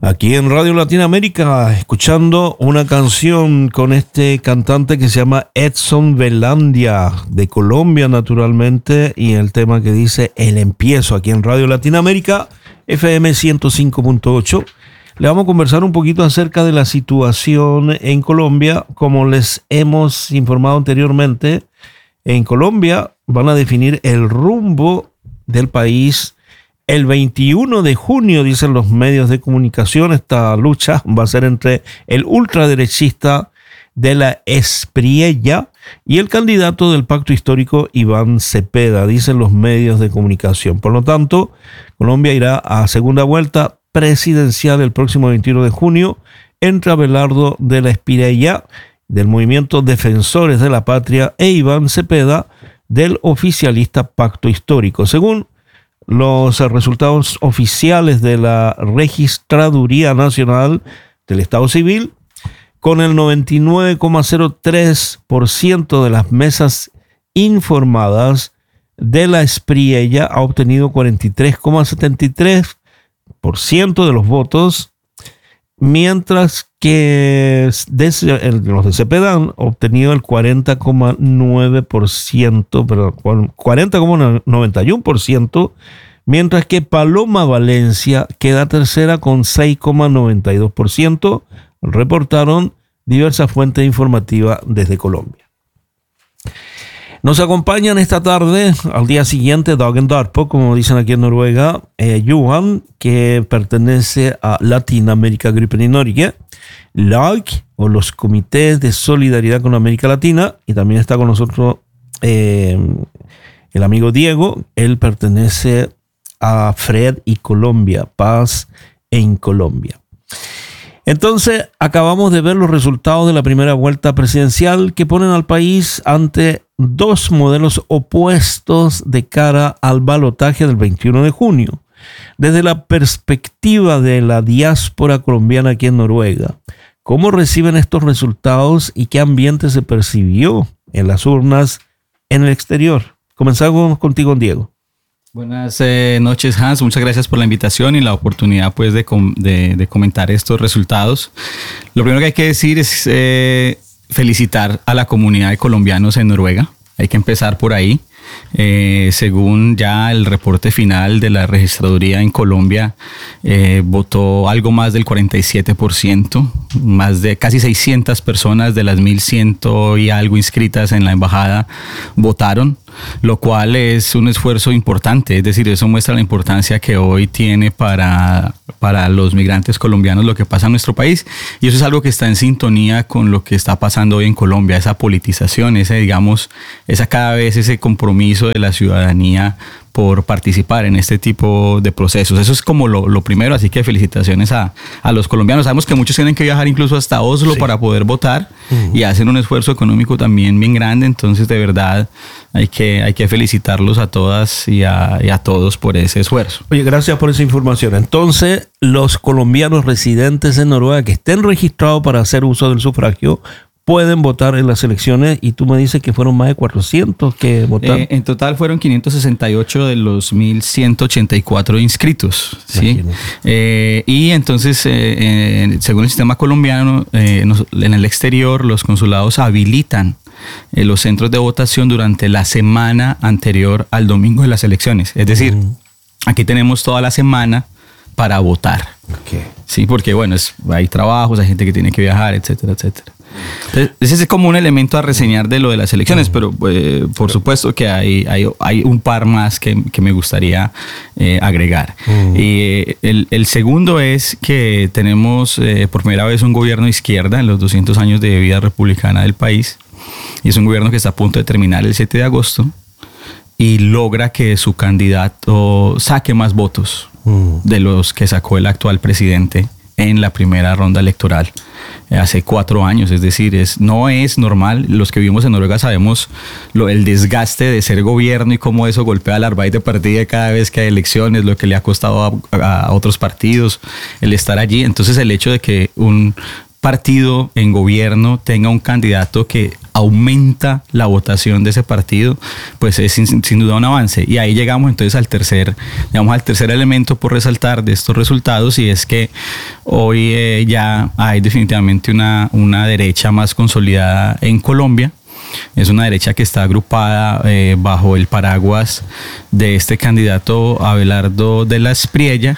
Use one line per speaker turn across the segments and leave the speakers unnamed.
Aquí en Radio Latinoamérica, escuchando una canción con este cantante que se llama Edson Belandia, de Colombia naturalmente, y el tema que dice El Empiezo, aquí en Radio Latinoamérica, FM 105.8. Le vamos a conversar un poquito acerca de la situación en Colombia. Como les hemos informado anteriormente, en Colombia van a definir el rumbo del país el 21 de junio, dicen los medios de comunicación. Esta lucha va a ser entre el ultraderechista de la Espriella y el candidato del Pacto Histórico, Iván Cepeda, dicen los medios de comunicación. Por lo tanto, Colombia irá a segunda vuelta presidencial el próximo 21 de junio entre Abelardo de la Espriella, del movimiento Defensores de la Patria, e Iván Cepeda, del oficialista Pacto Histórico. Según los resultados oficiales de la Registraduría Nacional del Estado Civil, con el 99,03% de las mesas informadas, de la Espriella ha obtenido 43,73% de los votos, mientras que los de Cepeda han obtenido el 40,91%, mientras que Paloma Valencia queda tercera con 6,92%, reportaron diversas fuentes informativas desde Colombia. Nos acompañan esta tarde, al día siguiente, Dagen Darpo, como dicen aquí en Noruega, Johan, que pertenece a Latinoamérica Gruppen i Norge, LAG, o los Comités de Solidaridad con América Latina, y también está con nosotros el amigo Diego. Él pertenece a FRED y Colombia, Paz en Colombia. Entonces, acabamos de ver los resultados de la primera vuelta presidencial que ponen al país ante dos modelos opuestos de cara al balotaje del 21 de junio. Desde la perspectiva de la diáspora colombiana aquí en Noruega, ¿cómo reciben estos resultados y qué ambiente se percibió en las urnas en el exterior? Comenzamos contigo, Diego.
Buenas noches, Hans. Muchas gracias por la invitación y la oportunidad pues de comentar estos resultados. Lo primero que hay que decir es felicitar a la comunidad de colombianos en Noruega. Hay que empezar por ahí. Según ya el reporte final de la registraduría en Colombia, votó algo más del 47%, más de casi 600 personas de las 1.100 y algo inscritas en la embajada votaron, lo cual es un esfuerzo importante. Es decir, eso muestra la importancia que hoy tiene para los migrantes colombianos lo que pasa en nuestro país, y eso es algo que está en sintonía con lo que está pasando hoy en Colombia, esa politización, cada vez ese compromiso de la ciudadanía por participar en este tipo de procesos. Eso es como lo primero, así que felicitaciones a los colombianos. Sabemos que muchos tienen que viajar incluso hasta Oslo para poder votar, y hacen un esfuerzo económico también bien grande. Entonces, de verdad, hay que felicitarlos a todas y a todos por ese esfuerzo.
Oye, gracias por esa información. Entonces, los colombianos residentes en Noruega que estén registrados para hacer uso del sufragio pueden votar en las elecciones, y tú me dices que fueron más de 400 que votaron.
En total fueron 568 de los 1.184 inscritos, ¿sí? Y entonces, según el sistema colombiano, en el exterior los consulados habilitan los centros de votación durante la semana anterior al domingo de las elecciones. Es decir, aquí tenemos toda la semana para votar.
Okay.
Sí, porque bueno, hay trabajos, hay gente que tiene que viajar, etcétera, etcétera. Entonces, ese es como un elemento a reseñar de lo de las elecciones, pero por supuesto que hay un par más que me gustaría agregar. Y el segundo es que tenemos por primera vez un gobierno de izquierda en los 200 años de vida republicana del país, y es un gobierno que está a punto de terminar el 7 de agosto y logra que su candidato saque más votos de los que sacó el actual presidente en la primera ronda electoral hace 4 años. Es decir, no es normal. Los que vivimos en Noruega sabemos el desgaste de ser gobierno y cómo eso golpea al Arbeiderpartiet de partida cada vez que hay elecciones, lo que le ha costado a otros partidos el estar allí. Entonces, el hecho de que un partido en gobierno tenga un candidato que aumenta la votación de ese partido, pues es sin duda un avance. Y ahí llegamos entonces al tercer elemento por resaltar de estos resultados, y es que hoy ya hay definitivamente una derecha más consolidada en Colombia. Es una derecha que está agrupada bajo el paraguas de este candidato Abelardo de la Espriella.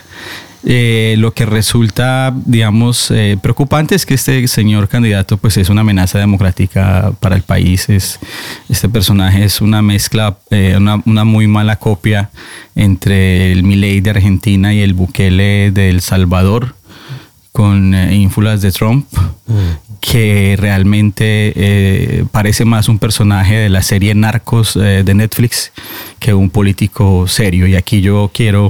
Lo que resulta, digamos, preocupante es que este señor candidato pues es una amenaza democrática para el país. Este personaje es una mezcla, una muy mala copia entre el Milei de Argentina y el Bukele de El Salvador, con ínfulas de Trump, que realmente parece más un personaje de la serie Narcos de Netflix que un político serio. Y aquí yo quiero,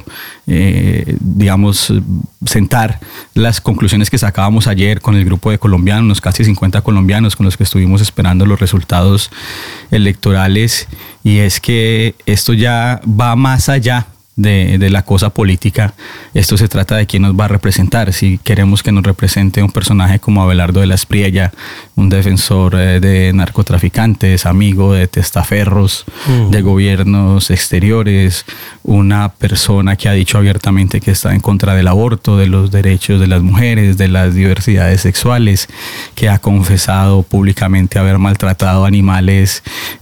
digamos, sentar las conclusiones que sacábamos ayer con el grupo de colombianos, casi 50 colombianos con los que estuvimos esperando los resultados electorales, y es que esto ya va más allá de la cosa política. Esto se trata de quién nos va a representar. Si queremos que nos represente un personaje como Abelardo de la Espriella, un defensor de narcotraficantes, amigo de testaferros, de gobiernos exteriores, una persona que ha dicho abiertamente que está en contra del aborto, de los derechos de las mujeres, de las diversidades sexuales, que ha confesado públicamente haber maltratado animales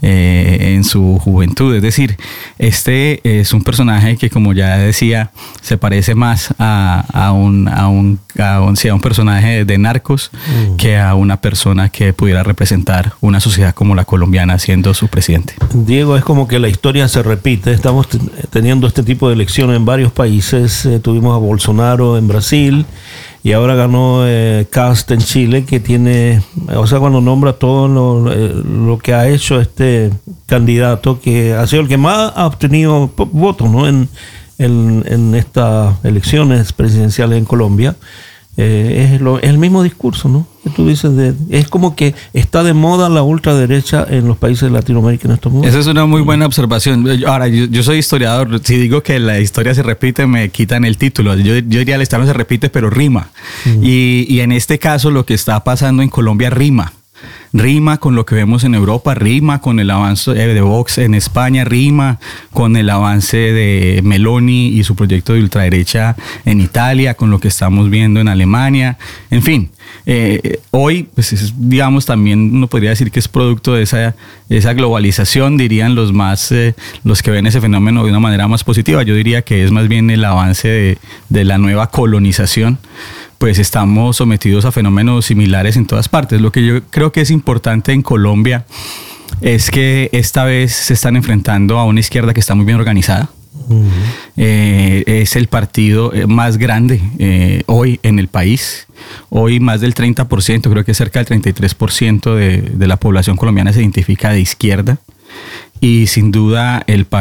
en su juventud. Es decir, este es un personaje que, como ya decía, se parece más a un personaje de Narcos que a una persona que pudiera representar una sociedad como la colombiana siendo su presidente.
Diego, es como que la historia se repite. Estamos teniendo este tipo de elecciones en varios países. Tuvimos a Bolsonaro en Brasil y ahora ganó Kast en Chile, que tiene, o sea, cuando nombra todo lo que ha hecho este candidato, que ha sido el que más ha obtenido votos, ¿no?, en estas elecciones presidenciales en Colombia. Es el mismo discurso, ¿no?, que tú dices. Es como que está de moda la ultraderecha en los países de Latinoamérica en estos momentos.
Esa es una muy buena observación. Ahora, yo soy historiador. Si digo que la historia se repite, me quitan el título. Yo diría la historia no se repite, pero rima. Y en este caso lo que está pasando en Colombia rima con lo que vemos en Europa, rima con el avance de Vox en España, rima con el avance de Meloni y su proyecto de ultraderecha en Italia, con lo que estamos viendo en Alemania. En fin, hoy, pues digamos, también uno podría decir que es producto de esa globalización, dirían los que ven ese fenómeno de una manera más positiva. Yo diría que es más bien el avance de la nueva colonización. Pues estamos sometidos a fenómenos similares en todas partes. Lo que yo creo que es importante en Colombia es que esta vez se están enfrentando a una izquierda que está muy bien organizada. Es el partido más grande hoy en el país. Hoy más del 30%, creo que cerca del 33% de la población colombiana se identifica de izquierda. Y sin duda el